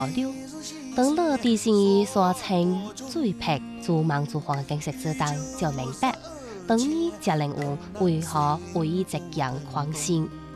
流。当了地心仪所称水平做梦做黄景色之等，就明白当你这领悟为何会这样狂心。